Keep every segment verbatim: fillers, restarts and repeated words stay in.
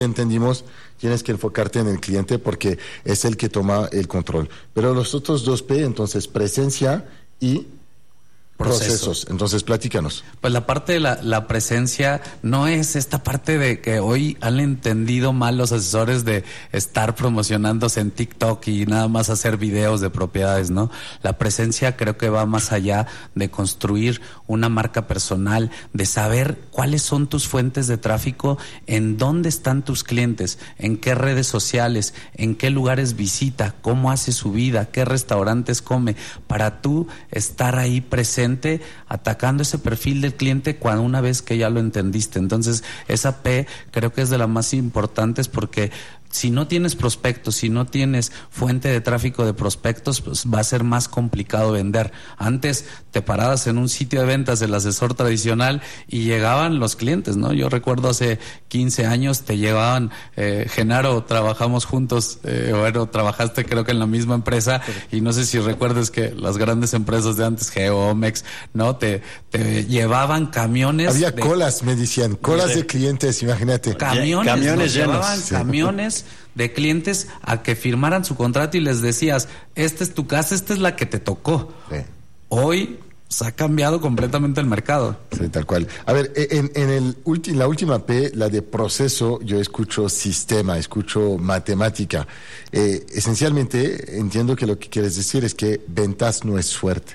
entendimos, tienes que enfocarte en el cliente porque es el que toma el control. Pero los otros dos P, entonces presencia y procesos. procesos. Entonces, platícanos. Pues la parte de la, la presencia no es esta parte de que hoy han entendido mal los asesores de estar promocionándose en TikTok y nada más hacer videos de propiedades, ¿no? La presencia creo que va más allá de construir una marca personal, de saber cuáles son tus fuentes de tráfico, en dónde están tus clientes, en qué redes sociales, en qué lugares visita, cómo hace su vida, qué restaurantes come, para tú estar ahí presente atacando ese perfil del cliente cuando una vez que ya lo entendiste. Entonces esa P creo que es de las más importantes, porque si no tienes prospectos, si no tienes fuente de tráfico de prospectos, pues va a ser más complicado vender. Antes te parabas en un sitio de ventas del asesor tradicional y llegaban los clientes, ¿no? Yo recuerdo hace quince años te llevaban, eh, Genaro, trabajamos juntos, eh, bueno, trabajaste creo que en la misma empresa, y no sé si recuerdes que las grandes empresas de antes, Geo, Omex, ¿no? Te, te llevaban camiones. Había de, colas, me decían, colas de, de clientes, imagínate. Camiones, camiones llenos. Llevaban sí. camiones de clientes a que firmaran su contrato y les decías, esta es tu casa, esta es la que te tocó. Sí. Hoy se ha cambiado completamente el mercado. Sí, tal cual. A ver, en, en el ulti, la última P, la de proceso, yo escucho sistema, escucho matemática. Eh, esencialmente, entiendo que lo que quieres decir es que ventas no es suerte.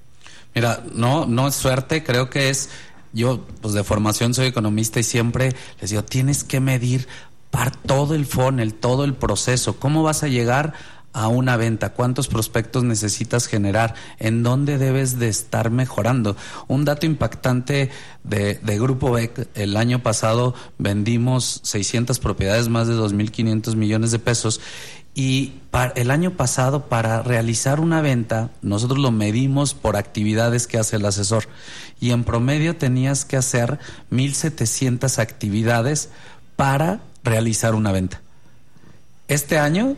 Mira, no, no es suerte, creo que es, yo pues de formación soy economista y siempre les digo, tienes que medir para todo el funnel, todo el proceso. ¿Cómo vas a llegar a una venta? ¿Cuántos prospectos necesitas generar? ¿En dónde debes de estar mejorando? Un dato impactante de, de Grupo Beck: el año pasado vendimos seiscientas propiedades, más de dos mil quinientos millones de pesos. Y para el año pasado, para realizar una venta, nosotros lo medimos por actividades que hace el asesor. Y en promedio tenías que hacer mil setecientas actividades para realizar una venta. Este año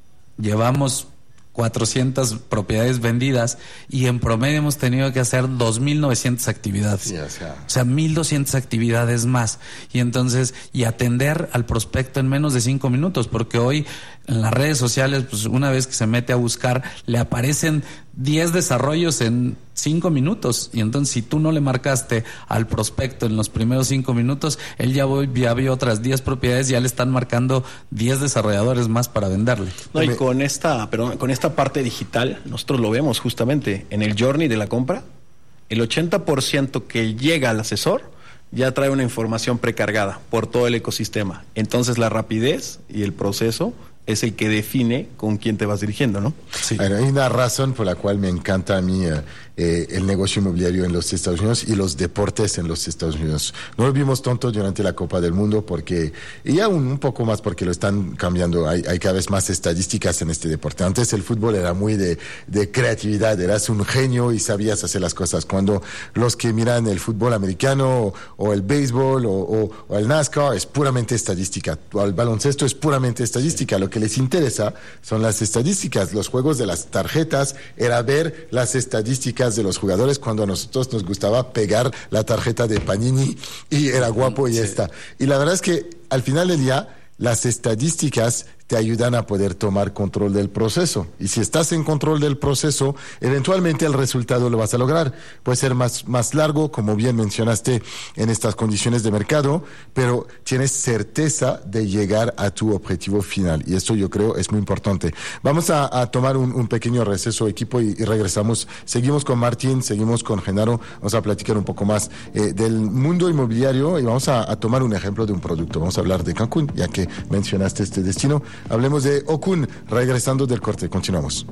llevamos cuatrocientas propiedades vendidas y en promedio hemos tenido que hacer dos mil novecientas actividades. Sí, o sea, o sea, mil doscientas actividades más. Y entonces, y atender al prospecto en menos de cinco minutos, porque hoy en las redes sociales, pues una vez que se mete a buscar, le aparecen diez desarrollos en cinco minutos. Y entonces, si tú no le marcaste al prospecto en los primeros cinco minutos, él ya, voy, ya vio otras diez propiedades, ya le están marcando diez desarrolladores más para venderle. No, y con esta, perdón, con esta parte digital, nosotros lo vemos justamente en el journey de la compra. El ochenta por ciento que llega al asesor ya trae una información precargada por todo el ecosistema. Entonces, la rapidez y el proceso es el que define con quién te vas dirigiendo, ¿no? Sí. Bueno, hay una razón por la cual me encanta a mí eh, eh, el negocio inmobiliario en los Estados Unidos y los deportes en los Estados Unidos. No lo vimos tonto durante la Copa del Mundo porque, y aún un poco más porque lo están cambiando, hay, hay cada vez más estadísticas en este deporte. Antes el fútbol era muy de, de creatividad, eras un genio y sabías hacer las cosas. Cuando los que miran el fútbol americano o, o el béisbol o, o, o el NASCAR es puramente estadística, o el baloncesto es puramente estadística. Lo que les interesa son las estadísticas. Los juegos de las tarjetas era ver las estadísticas de los jugadores, cuando a nosotros nos gustaba pegar la tarjeta de Panini y era guapo y sí. Está. Y la verdad es que al final del día las estadísticas te ayudan a poder tomar control del proceso. Y si estás en control del proceso, eventualmente el resultado lo vas a lograr. Puede ser más, más largo, como bien mencionaste, en estas condiciones de mercado, pero tienes certeza de llegar a tu objetivo final. Y esto yo creo es muy importante. Vamos a, a tomar un, un pequeño receso, equipo, y, y regresamos. Seguimos con Martín, seguimos con Genaro. Vamos a platicar un poco más eh, del mundo inmobiliario y vamos a, a tomar un ejemplo de un producto. Vamos a hablar de Cancún, ya que mencionaste este destino. Hablemos de Okun, regresando del corte. Continuamos.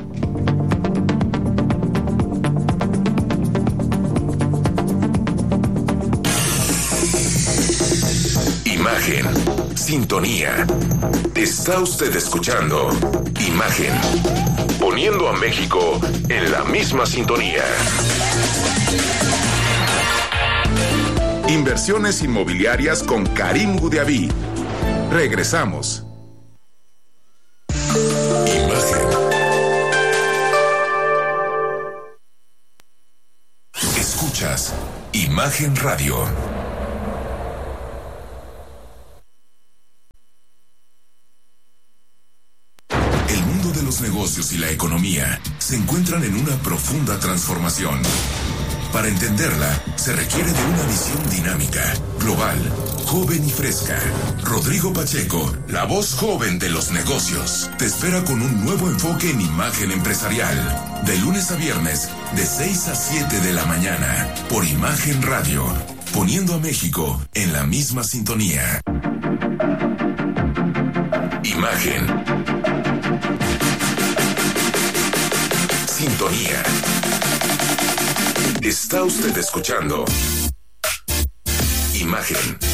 Imagen, sintonía. Está usted escuchando Imagen, poniendo a México en la misma sintonía. Inversiones inmobiliarias con Karim Gudiaví. Regresamos. Imagen. Escuchas Imagen Radio. los negocios y la economía se encuentran en una profunda transformación. Para entenderla, se requiere de una visión dinámica, global, joven y fresca. Rodrigo Pacheco, la voz joven de los negocios, te espera con un nuevo enfoque en imagen empresarial. De lunes a viernes, de seis a siete de la mañana, por Imagen Radio, poniendo a México en la misma sintonía. Imagen. Sintonía. Está usted escuchando Imagen.